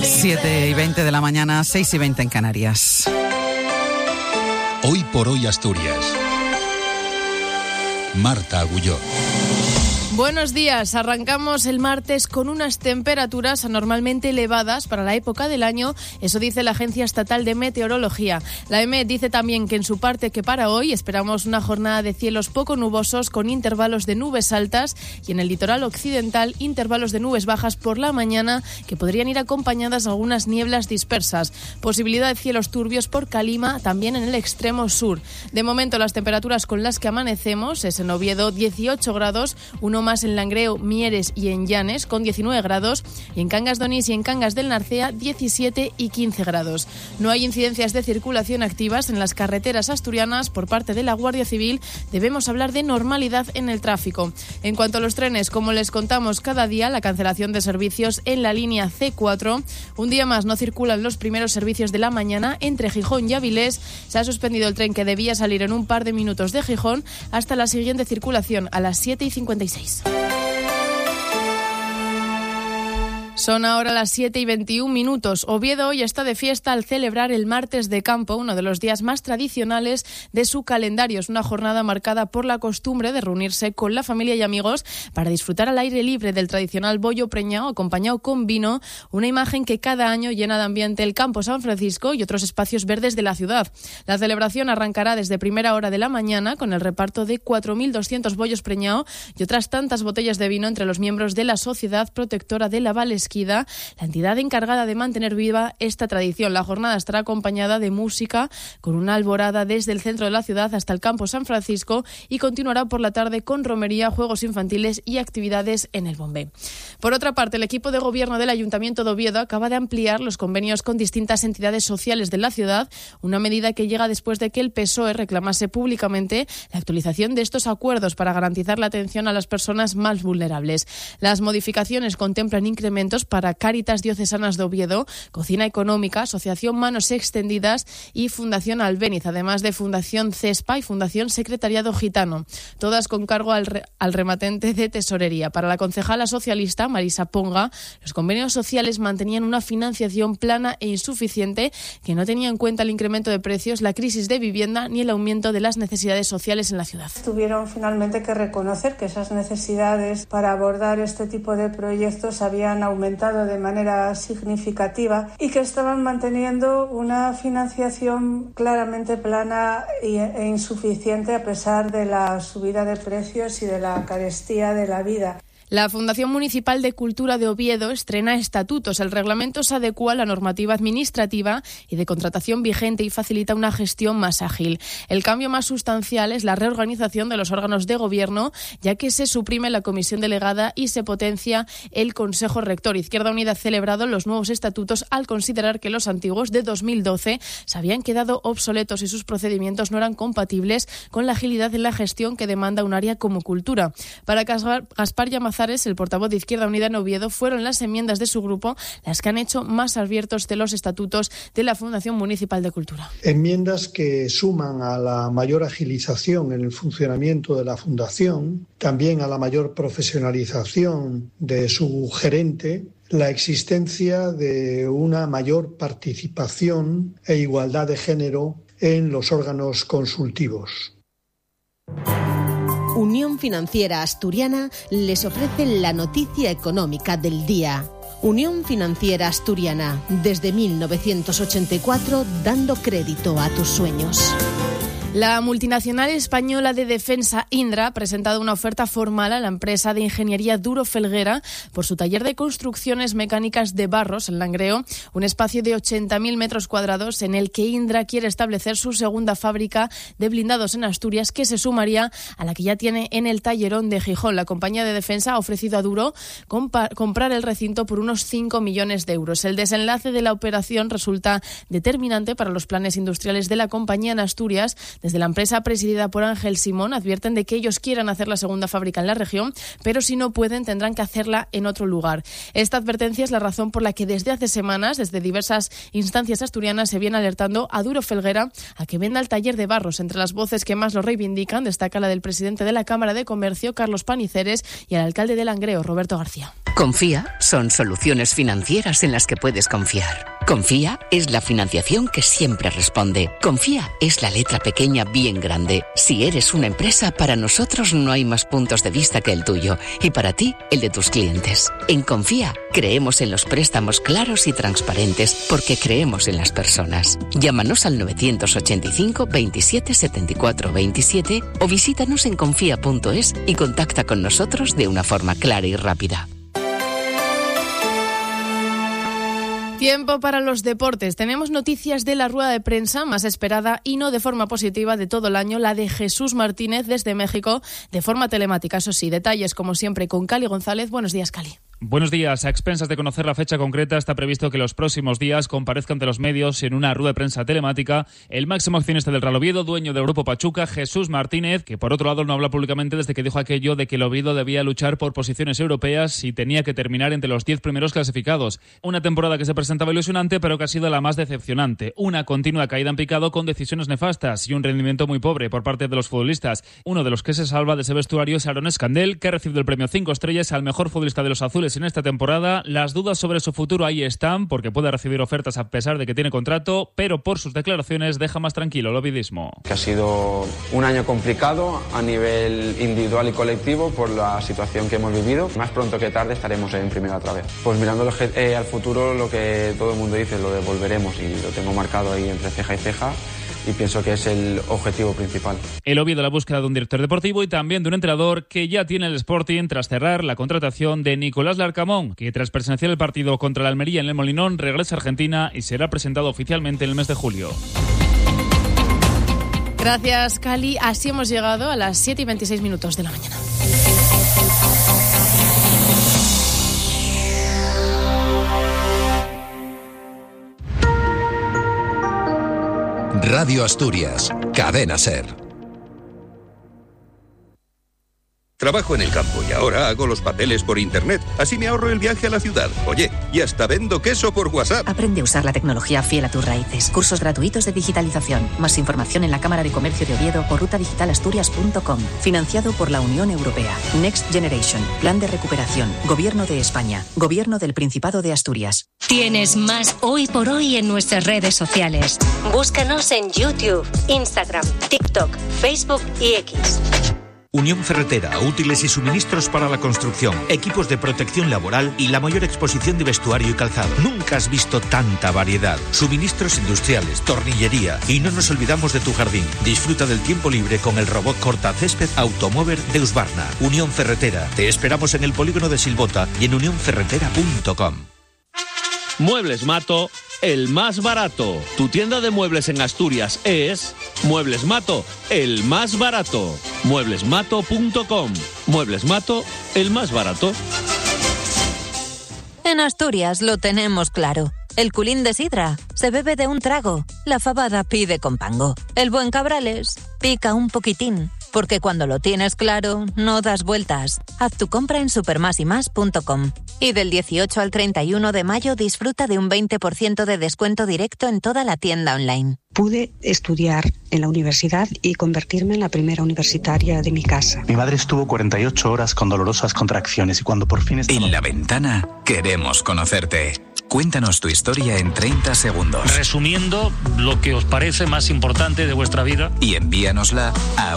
7:20 de la mañana, 6:20 en Canarias. Hoy por hoy Asturias. Marta Agulló. Buenos días, arrancamos el martes con unas temperaturas anormalmente elevadas para la época del año, eso dice la Agencia Estatal de Meteorología. La EMET dice también que en su parte que para hoy esperamos una jornada de cielos poco nubosos con intervalos de nubes altas y en el litoral occidental intervalos de nubes bajas por la mañana que podrían ir acompañadas de algunas nieblas dispersas. Posibilidad de cielos turbios por Calima, también en el extremo sur. De momento las temperaturas con las que amanecemos es en Oviedo 18 grados, uno más en Langreo, Mieres y en Llanes con 19 grados y en Cangas de Onís y en Cangas del Narcea 17 y 15 grados. No hay incidencias de circulación activas en las carreteras asturianas por parte de la Guardia Civil. Debemos hablar de normalidad en el tráfico. En cuanto a los trenes, como les contamos cada día, la cancelación de servicios en la línea C4. Un día más no circulan los primeros servicios de la mañana entre Gijón y Avilés. Se ha suspendido el tren que debía salir en un par de minutos de Gijón hasta la siguiente circulación a las 7:56. Son ahora las 7:21. Oviedo hoy está de fiesta al celebrar el Martes de Campo, uno de los días más tradicionales de su calendario. Es una jornada marcada por la costumbre de reunirse con la familia y amigos para disfrutar al aire libre del tradicional bollo preñado acompañado con vino, una imagen que cada año llena de ambiente el Campo San Francisco y otros espacios verdes de la ciudad. La celebración arrancará desde primera hora de la mañana con el reparto de 4.200 bollos preñado y otras tantas botellas de vino entre los miembros de la Sociedad Protectora de la Valesquida, la entidad encargada de mantener viva esta tradición. La jornada estará acompañada de música con una alborada desde el centro de la ciudad hasta el Campo San Francisco y continuará por la tarde con romería, juegos infantiles y actividades en el Bombé. Por otra parte, el equipo de gobierno del Ayuntamiento de Oviedo acaba de ampliar los convenios con distintas entidades sociales de la ciudad, una medida que llega después de que el PSOE reclamase públicamente la actualización de estos acuerdos para garantizar la atención a las personas más vulnerables. Las modificaciones contemplan incrementos para Cáritas Diocesanas de Oviedo, Cocina Económica, Asociación Manos Extendidas y Fundación Albéniz, además de Fundación CESPA y Fundación Secretariado Gitano, todas con cargo al rematente de Tesorería. Para la concejala socialista Marisa Ponga, los convenios sociales mantenían una financiación plana e insuficiente que no tenía en cuenta el incremento de precios, la crisis de vivienda ni el aumento de las necesidades sociales en la ciudad. Tuvieron finalmente que reconocer que esas necesidades para abordar este tipo de proyectos habían aumentado de manera significativa y que estaban manteniendo una financiación claramente plana e insuficiente a pesar de la subida de precios y de la carestía de la vida. La Fundación Municipal de Cultura de Oviedo estrena estatutos. El reglamento se adecua a la normativa administrativa y de contratación vigente y facilita una gestión más ágil. El cambio más sustancial es la reorganización de los órganos de gobierno, ya que se suprime la comisión delegada y se potencia el Consejo Rector. Izquierda Unida ha celebrado los nuevos estatutos al considerar que los antiguos de 2012 se habían quedado obsoletos y sus procedimientos no eran compatibles con la agilidad en la gestión que demanda un área como cultura. Para Gaspar Llamazares, el portavoz de Izquierda Unida en Oviedo, fueron las enmiendas de su grupo las que han hecho más abiertos de los estatutos de la Fundación Municipal de Cultura. Enmiendas que suman a la mayor agilización en el funcionamiento de la Fundación, también a la mayor profesionalización de su gerente, la existencia de una mayor participación e igualdad de género en los órganos consultivos. Unión Financiera Asturiana les ofrece la noticia económica del día. Unión Financiera Asturiana, desde 1984, dando crédito a tus sueños. La multinacional española de defensa Indra ha presentado una oferta formal a la empresa de ingeniería Duro Felguera por su taller de construcciones mecánicas de Barros, en Langreo, un espacio de 80.000 metros cuadrados en el que Indra quiere establecer su segunda fábrica de blindados en Asturias, que se sumaría a la que ya tiene en el Tallerón de Gijón. La compañía de defensa ha ofrecido a Duro comprar el recinto por unos 5 millones de euros. El desenlace de la operación resulta determinante para los planes industriales de la compañía en Asturias, Desde la empresa presidida por Ángel Simón advierten de que ellos quieran hacer la segunda fábrica en la región, pero si no pueden tendrán que hacerla en otro lugar. Esta advertencia es la razón por la que desde hace semanas, desde diversas instancias asturianas, se viene alertando a Duro Felguera a que venda el taller de Barros. Entre las voces que más lo reivindican destaca la del presidente de la Cámara de Comercio, Carlos Paniceres, y el alcalde de Langreo, Roberto García. Confía son soluciones financieras en las que puedes confiar. Confía es la financiación que siempre responde. Confía es la letra pequeña bien grande. Si eres una empresa, para nosotros no hay más puntos de vista que el tuyo y para ti, el de tus clientes. En Confía creemos en los préstamos claros y transparentes porque creemos en las personas. Llámanos al 985 27 74 27 o visítanos en confía.es y contacta con nosotros de una forma clara y rápida. Tiempo para los deportes. Tenemos noticias de la rueda de prensa más esperada y no de forma positiva de todo el año, la de Jesús Martínez desde México, de forma telemática. Eso sí, detalles como siempre con Cali González. Buenos días, Cali. Buenos días. A expensas de conocer la fecha concreta, está previsto que los próximos días comparezca ante los medios en una rueda de prensa telemática el máximo accionista del Real Oviedo, dueño del Grupo Pachuca, Jesús Martínez, que por otro lado no habla públicamente desde que dijo aquello de que el Oviedo debía luchar por posiciones europeas y tenía que terminar entre los 10 primeros clasificados. Una temporada que se presentaba ilusionante, pero que ha sido la más decepcionante. Una continua caída en picado con decisiones nefastas y un rendimiento muy pobre por parte de los futbolistas. Uno de los que se salva de ese vestuario es Aaron Escandel, que ha recibido el premio 5 estrellas al mejor futbolista de los azules en esta temporada. Las dudas sobre su futuro ahí están, porque puede recibir ofertas a pesar de que tiene contrato, pero por sus declaraciones deja más tranquilo el ovidismo. Que ha sido un año complicado a nivel individual y colectivo por la situación que hemos vivido. Más pronto que tarde estaremos en primera otra vez. Pues mirando al futuro, lo que todo el mundo dice, lo de volveremos, y lo tengo marcado ahí entre ceja y ceja. Y pienso que es el objetivo principal. El Oviedo, la búsqueda de un director deportivo y también de un entrenador que ya tiene el Sporting tras cerrar la contratación de Nicolás Larcamón, que tras presenciar el partido contra la Almería en el Molinón regresa a Argentina y será presentado oficialmente en el mes de julio. Gracias, Cali. Así hemos llegado a las 7:26 de la mañana. Radio Asturias, Cadena SER. Trabajo en el campo y ahora hago los papeles por internet. Así me ahorro el viaje a la ciudad. Oye, y hasta vendo queso por WhatsApp. Aprende a usar la tecnología fiel a tus raíces. Cursos gratuitos de digitalización. Más información en la Cámara de Comercio de Oviedo o rutadigitalasturias.com. Financiado por la Unión Europea. Next Generation. Plan de recuperación. Gobierno de España. Gobierno del Principado de Asturias. Tienes más Hoy por Hoy en nuestras redes sociales. Búscanos en YouTube, Instagram, TikTok, Facebook y X. Unión Ferretera, útiles y suministros para la construcción, equipos de protección laboral y la mayor exposición de vestuario y calzado. Nunca has visto tanta variedad. Suministros industriales, tornillería y no nos olvidamos de tu jardín. Disfruta del tiempo libre con el robot cortacésped Automover de Husqvarna. Unión Ferretera. Te esperamos en el polígono de Silbota y en unionferretera.com. Muebles Mato, el más barato. Tu tienda de muebles en Asturias es Muebles Mato, el más barato. Mueblesmato.com. Muebles Mato, el más barato. En Asturias lo tenemos claro. El culín de sidra se bebe de un trago. La fabada pide con pango. El buen cabrales pica un poquitín. Porque cuando lo tienes claro, no das vueltas. Haz tu compra en supermasymas.com. Y del 18 al 31 de mayo disfruta de un 20% de descuento directo en toda la tienda online. Pude estudiar en la universidad y convertirme en la primera universitaria de mi casa. Mi madre estuvo 48 horas con dolorosas contracciones y cuando por fin estaba... En La Ventana queremos conocerte. Cuéntanos tu historia en 30 segundos. Resumiendo lo que os parece más importante de vuestra vida. Y envíanosla a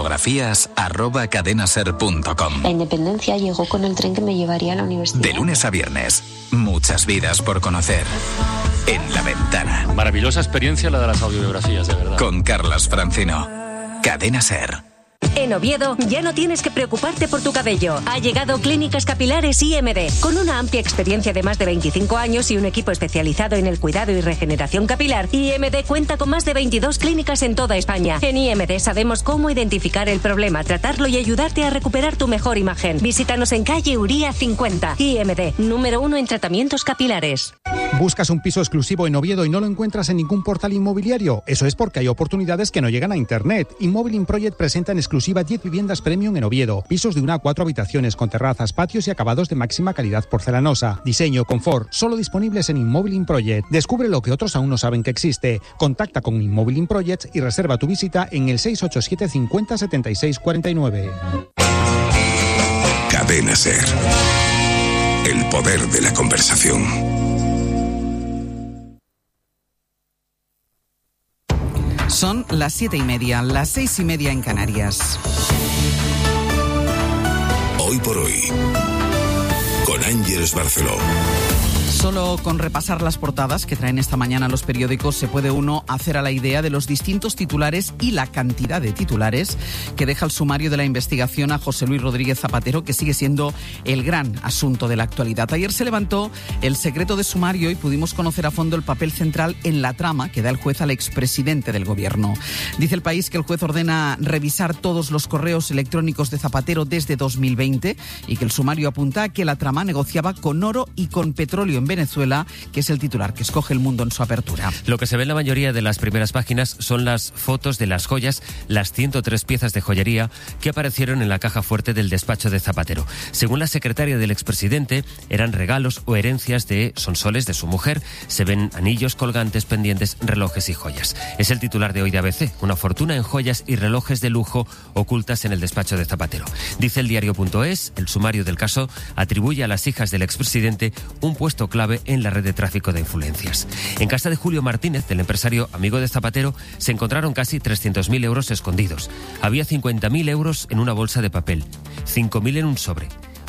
audiobiografías@cadenaser.com. La independencia llegó con el tren que me llevaría a la universidad. De lunes a viernes, muchas vidas por conocer. En La Ventana. Maravillosa experiencia la de las audiobiografías, de verdad. Con Carlas Francino. Cadena SER. En Oviedo ya no tienes que preocuparte por tu cabello. Ha llegado Clínicas Capilares IMD, con una amplia experiencia de más de 25 años y un equipo especializado en el cuidado y regeneración capilar. IMD cuenta con más de 22 clínicas en toda España. En IMD sabemos cómo identificar el problema, tratarlo y ayudarte a recuperar tu mejor imagen. Visítanos en calle Uría 50. IMD, número 1 en tratamientos capilares. ¿Buscas un piso exclusivo en Oviedo y no lo encuentras en ningún portal inmobiliario? Eso es porque hay oportunidades que no llegan a Internet. Immobiling Project presenta en exclusiva 10 viviendas premium en Oviedo. Pisos de 1 a 4 habitaciones con terrazas, patios y acabados de máxima calidad porcelanosa. Diseño, confort, solo disponibles en Immobiling Project. Descubre lo que otros aún no saben que existe. Contacta con Immobiling Project y reserva tu visita en el 687 50 76 49. Cadena SER. El poder de la conversación. Son las 7:30, las 6:30 en Canarias. Hoy por hoy, con Ángeles Barceló. Solo con repasar las portadas que traen esta mañana los periódicos se puede uno hacer a la idea de los distintos titulares y la cantidad de titulares que deja el sumario de la investigación a José Luis Rodríguez Zapatero, que sigue siendo el gran asunto de la actualidad. Ayer se levantó el secreto de sumario y pudimos conocer a fondo el papel central en la trama que da el juez al expresidente del gobierno. Dice El País que el juez ordena revisar todos los correos electrónicos de Zapatero desde 2020 y que el sumario apunta a que la trama negociaba con oro y con petróleo en Venezuela, que es el titular que escoge El Mundo en su apertura. Lo que se ve en la mayoría de las primeras páginas son las fotos de las joyas, las 103 piezas de joyería que aparecieron en la caja fuerte del despacho de Zapatero. Según la secretaria del expresidente, eran regalos o herencias de Sonsoles, de su mujer. Se ven anillos, colgantes, pendientes, relojes y joyas. Es el titular de hoy de ABC, una fortuna en joyas y relojes de lujo ocultas en el despacho de Zapatero. Dice el diario.es, el sumario del caso atribuye a las hijas del expresidente un puesto clave en la red de tráfico de influencias. En casa de Julio Martínez, del empresario amigo de Zapatero, se encontraron casi 300.000 euros escondidos. Había 50.000 euros en una bolsa de papel, 5.000 en un sobre,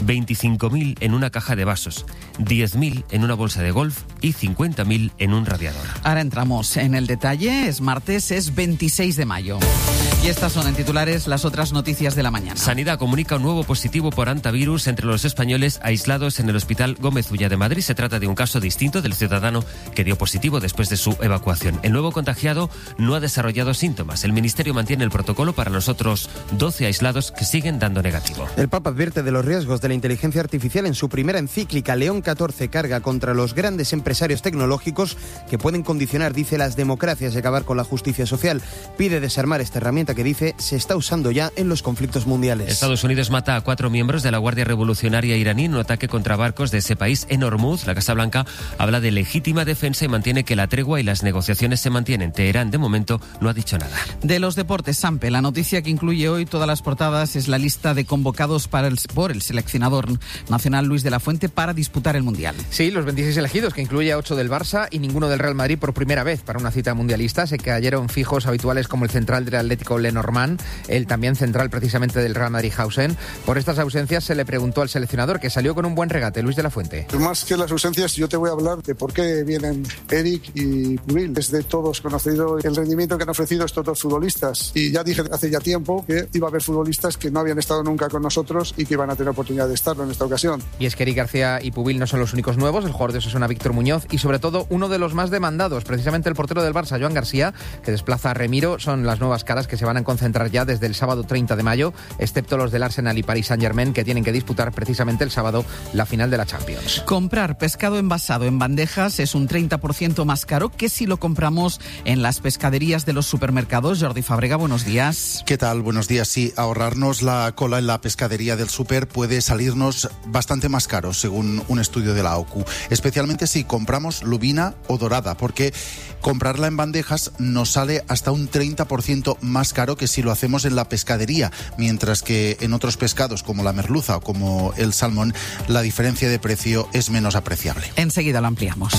25.000 en una caja de vasos, 10.000 en una bolsa de golf y 50.000 en un radiador. Ahora entramos en el detalle. Es martes, es 26 de mayo. Y estas son en titulares las otras noticias de la mañana. Sanidad comunica un nuevo positivo por hantavirus entre los españoles aislados en el Hospital Gómez Ulla de Madrid. Se trata de un caso distinto del ciudadano que dio positivo después de su evacuación. El nuevo contagiado no ha desarrollado síntomas. El Ministerio mantiene el protocolo para los otros 12 aislados que siguen dando negativo. El Papa advierte de los riesgos de la inteligencia artificial en su primera encíclica. León XIV carga contra los grandes empresarios tecnológicos que pueden condicionar, dice, las democracias y acabar con la justicia social. Pide desarmar esta herramienta que, dice, se está usando ya en los conflictos mundiales. Estados Unidos mata a 4 miembros de la Guardia Revolucionaria iraní en un ataque contra barcos de ese país en Hormuz. La Casa Blanca habla de legítima defensa y mantiene que la tregua y las negociaciones se mantienen. Teherán, de momento, no ha dicho nada. De los deportes, Sampe, la noticia que incluye hoy todas las portadas es la lista de convocados por el seleccionador nacional Luis de la Fuente para disputar el Mundial. Sí, los 26 elegidos, que incluye a 8 del Barça y ninguno del Real Madrid por primera vez para una cita mundialista. Se cayeron fijos habituales como el central del Atlético Lenormand, el también central precisamente del Real Madrid Hausen. Por estas ausencias se le preguntó al seleccionador, que salió con un buen regate, Luis de la Fuente. Más que las ausencias, yo te voy a hablar de por qué vienen Eric y Pubil. Es de todos conocido el rendimiento que han ofrecido estos dos futbolistas. Y ya dije hace ya tiempo que iba a haber futbolistas que no habían estado nunca con nosotros y que iban a tener oportunidad de estarlo en esta ocasión. Y es que Eric García y Pubil no son los únicos nuevos. El jugador de Osasuna, Víctor Muñoz, y sobre todo uno de los más demandados, precisamente el portero del Barça, Joan García, que desplaza a Remiro, son las nuevas caras que se van a concentrar ya desde el sábado 30 de mayo, excepto los del Arsenal y Paris Saint-Germain, que tienen que disputar precisamente el sábado la final de la Champions. Comprar pescado envasado en bandejas es un 30% más caro que si lo compramos en las pescaderías de los supermercados. Jordi Fábrega, buenos días. ¿Qué tal? Buenos días. Sí, ahorrarnos la cola en la pescadería del súper puede salirnos bastante más caro, según un estudio de la OCU, especialmente si compramos lubina o dorada, porque comprarla en bandejas nos sale hasta un 30% más caro que si lo hacemos en la pescadería, mientras que en otros pescados como la merluza o como el salmón, la diferencia de precio es menos apreciable. Enseguida lo ampliamos.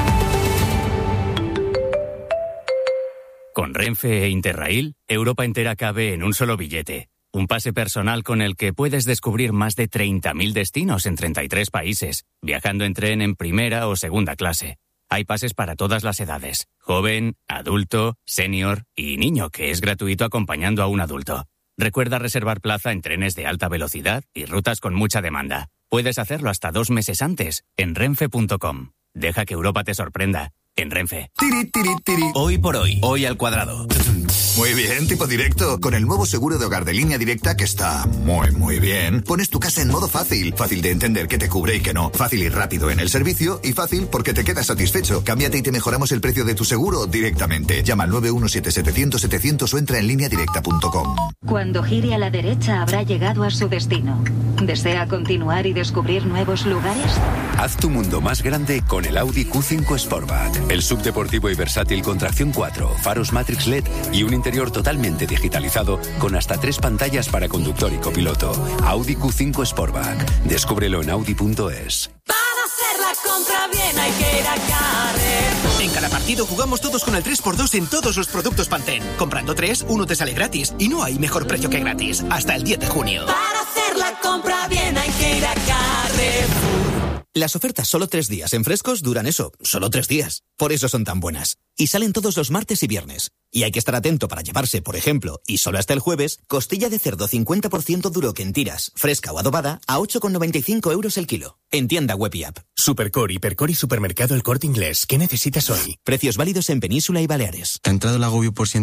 Con Renfe e Interrail, Europa entera cabe en un solo billete. Un pase personal con el que puedes descubrir más de 30.000 destinos en 33 países, viajando en tren en primera o segunda clase. Hay pases para todas las edades, joven, adulto, senior y niño, que es gratuito acompañando a un adulto. Recuerda reservar plaza en trenes de alta velocidad y rutas con mucha demanda. Puedes hacerlo hasta 2 meses antes en renfe.com. Deja que Europa te sorprenda. en Renfe. Tiri, tiri, tiri. Hoy por hoy, hoy al cuadrado. Muy bien, tipo directo. Con el nuevo seguro de hogar de Línea Directa, que está muy bien, pones tu casa en modo fácil. Fácil de entender qué te cubre y qué no. Fácil y rápido en el servicio y fácil porque te quedas satisfecho. Cámbiate y te mejoramos el precio de tu seguro directamente. Llama al 917-700-700 o entra en lineadirecta.com. Cuando gire a la derecha habrá llegado a su destino. ¿Desea continuar y descubrir nuevos lugares? Haz tu mundo más grande con el Audi Q5 Sportback. El subdeportivo y versátil con tracción 4, faros Matrix LED y un interior totalmente digitalizado con hasta 3 pantallas para conductor y copiloto. Audi Q5 Sportback. Descúbrelo en audi.es. Para hacer la compra bien hay que ir a Carrefour. En cada partido jugamos todos con el 3x2 en todos los productos Pantene. Comprando 3, uno te sale gratis. Y no hay mejor precio que gratis. Hasta el 10 de junio. Para hacer la compra bien hay que ir a Carrefour. Las ofertas solo 3 días en Frescos duran eso, solo 3 días. Por eso son tan buenas. Y salen todos los martes y viernes. Y hay que estar atento para llevarse, por ejemplo, y solo hasta el jueves, costilla de cerdo 50% duro que en tiras, fresca o adobada, a 8,95 € el kilo. En tienda web y app. Supercore, Hipercore y Supermercado El Corte Inglés. ¿Qué necesitas hoy? Precios válidos en Península y Baleares. ¿Te ha entrado el agobio por